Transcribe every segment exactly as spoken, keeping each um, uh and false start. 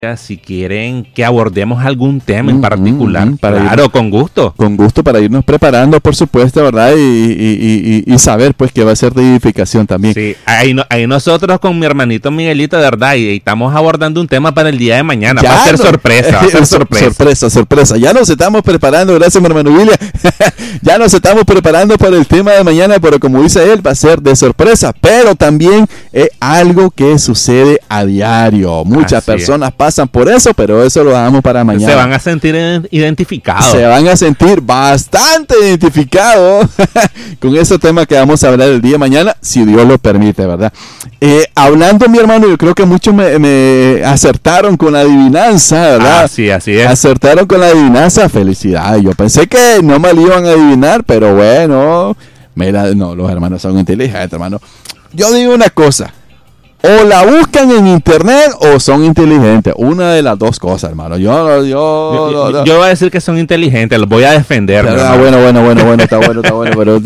si quieren que abordemos algún tema en Mm, particular. mm, mm, para Claro, ir- con gusto. Con gusto para irnos preparando, por supuesto, ¿verdad? Y, y, y, y saber, pues, que va a ser de edificación también. Sí, ahí, no- ahí nosotros con mi hermanito Miguelito, de verdad, y, y estamos abordando un tema para el día de mañana. Ya va a ser no- sorpresa, va a ser Sor- sorpresa. sorpresa, sorpresa. Ya nos estamos preparando, gracias, mi hermano William. Ya nos estamos preparando para el tema de mañana, pero como dice él, va a ser de sorpresa. Pero también es algo que sucede a diario. Muchas Así es. personas pasan por eso, pero eso lo dejamos para mañana. Se van a sentir ident- identificados. Se van a sentir bastante identificados con ese tema que vamos a hablar el día de mañana, si Dios lo permite, ¿verdad? Eh, hablando, mi hermano, yo creo que muchos me, me acertaron con la adivinanza, ¿verdad? Ah, sí, así es. Acertaron con la adivinanza, felicidades. Yo pensé que no me lo iban a adivinar, pero bueno, mira, no, los hermanos son inteligentes, hermano. Yo digo una cosa. O la buscan en internet o son inteligentes. Una de las dos cosas, hermano. Yo, yo, Yo, no, yo- no. yo voy a decir que son inteligentes, los voy a defender. mi Ah, hermano. bueno, bueno, bueno, bueno, está bueno, está bueno, pero,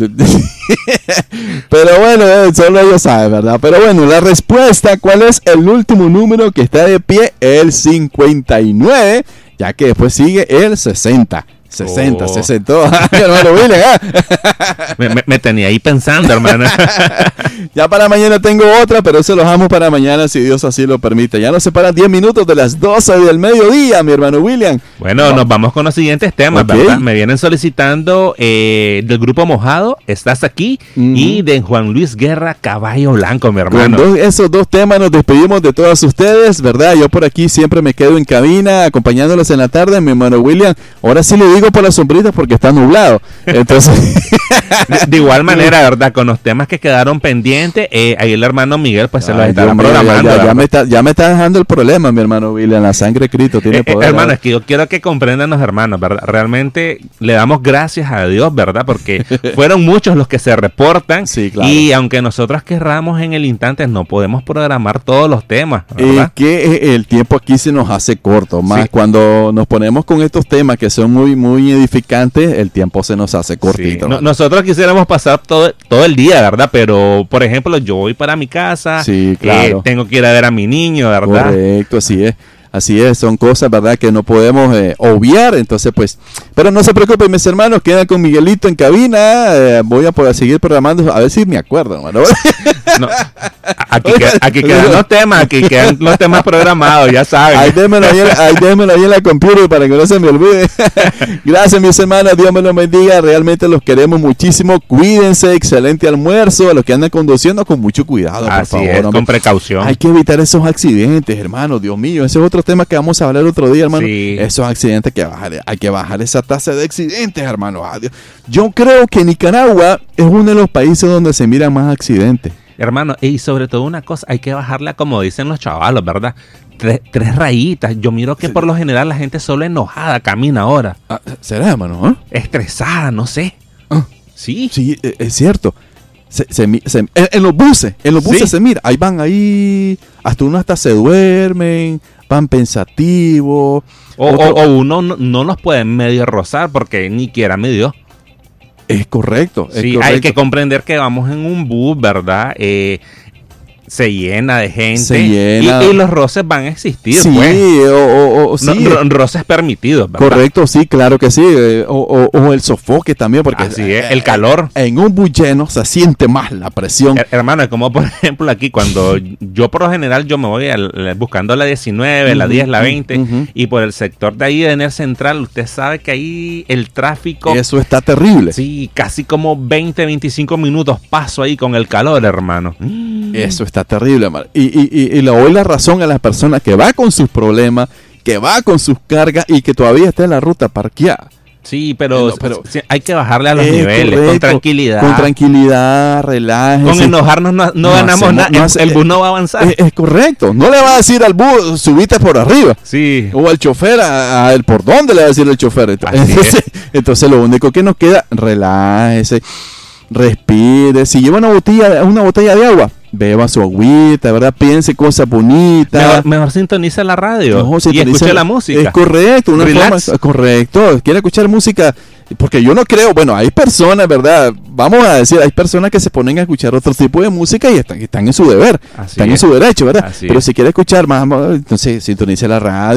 pero bueno, eh, solo ellos saben, ¿verdad? Pero bueno, la respuesta, ¿cuál es el último número que está de pie? El cincuenta y nueve, ya que después sigue el sesenta. sesenta, Oh. sesenta. Ay, hermano William, ah. Me, me- me tenía ahí pensando, hermano. Ya para mañana tengo otra, pero eso lo dejamos para mañana si Dios así lo permite. Ya nos separan diez minutos de las doce del mediodía, mi hermano William. Bueno, nos vamos con los siguientes temas, Ok. ¿verdad? Me vienen solicitando eh, del grupo Mojado, Estás Aquí, Ujú. y de Juan Luis Guerra, Caballo Blanco, mi Con hermano. dos- esos dos temas nos despedimos de todos ustedes, ¿verdad? Yo por aquí siempre me quedo en cabina acompañándolos en la tarde, mi hermano William. Ahora sí le digo por la sombrita porque está nublado. Entonces, De, de igual manera, ¿verdad? Con los temas que quedaron pendientes, eh, ahí el hermano Miguel pues se los Ay, estará Dios mío, ya- programando. ya, ya ¿verdad? me está, ya me está dejando el problema, mi hermano William. La sangre de Cristo tiene Eh, eh, poder. hermano, ¿verdad? es que yo quiero que comprendan los hermanos, ¿verdad? Realmente le damos gracias a Dios, ¿verdad? Porque fueron muchos los que se reportan. Sí, claro. Y aunque nosotros querramos en el instante, no podemos programar todos los temas, Es ¿verdad? que eh, el tiempo aquí se nos hace corto, más Sí. cuando nos ponemos con estos temas que son muy muy edificantes, el tiempo se nos hace Sí. cortito. No- nosotros quisiéramos pasar todo, todo el día, ¿verdad? Pero, por ejemplo, yo voy para mi casa, Sí, claro. eh, tengo que ir a ver a mi niño, ¿verdad? Correcto, así es. Así es, son cosas, ¿verdad?, que no podemos eh, obviar. Entonces, pues, pero no se preocupen, mis hermanos, quedan con Miguelito en cabina. eh, voy a poder seguir programando, a ver si me acuerdo, hermano. No, a- aquí, que- aquí quedan los temas, aquí quedan los temas programados, ya saben. Ahí démelo ahí, en- ahí démelo ahí en la computer para que no se me olvide. Gracias, mis hermanos, Dios me los bendiga. Realmente los queremos muchísimo. Cuídense, excelente almuerzo. A los que andan conduciendo, con mucho cuidado, por Así favor. es, hombre. con precaución. Hay que evitar esos accidentes, hermano. Dios mío, ese es otro tema que vamos a hablar otro día, hermano. Sí. Esos accidentes que bajar, hay que bajar esa tasa de accidentes, hermano. Adiós. Yo creo que Nicaragua es uno de los países donde se miran más accidentes. Hermano, y sobre todo una cosa, hay que bajarla como dicen los chavalos, ¿verdad? Tres, tres rayitas. Yo miro que por lo general la gente solo enojada camina ahora. Ah, ¿será, hermano? ¿Ah? Estresada, no sé. Ah. Sí. Sí, e- es cierto. Se, se mi- se- en, en los buses, en los buses Sí. se mira. Ahí van ahí, hasta uno hasta se duermen, van pensativos. O, Otro- o- o uno no, no los puede medio rozar porque ni quiera midió. Es correcto. Es Sí, correcto. hay que comprender que vamos en un bus, ¿verdad? Eh, se llena de gente. Se llena. Y, y los roces van a existir, Sí, pues. o, o- o- sí. No, ro- roces permitidos, ¿verdad? Correcto, sí, claro que sí. eh, O, o- o el sofoque también, porque Así es, eh, el calor. en un bus lleno se siente más la presión. Her- Hermano, es como por ejemplo aquí cuando yo por lo general yo me voy al- buscando la diecinueve, la Ujú, diez, la veinte ujú. y por el sector de ahí de Ener Central, usted sabe que ahí el tráfico, Eso está terrible. sí, casi como veinte, veinticinco minutos paso ahí con el calor, hermano. Eso está terrible, hermano. Y, y, y, y le doy la razón a las personas que va con sus problemas, que va con sus cargas y que todavía está en la ruta parqueada. Sí, pero, No, pero- sí, hay que bajarle a los Es niveles, con correcto. tranquilidad. Con tranquilidad, relájese. Con enojarnos no, no No ganamos hacemos- nada, no el- hace- el bus no va a avanzar. Es, es correcto. No le va a decir al bus, subite por arriba. sí. O al chofer, a, a él, ¿por dónde le va a decir el chofer? Así Entonces, entonces lo único que nos queda, relájese, respire. Si lleva una botella, una botella de agua, beba su agüita, ¿verdad? Piense cosas bonitas. Mejor, mejor sintoniza la radio No, y sintoniza- escuche la música. Es correcto, una Relax. forma, correcto. Quiere escuchar música Porque yo no creo, bueno, hay personas, ¿verdad? Vamos a decir, hay personas que se ponen a escuchar otro tipo de música y están, están en su deber, Así están es. en su derecho, ¿verdad? Así Pero es. si quiere escuchar más, entonces sintonice la radio.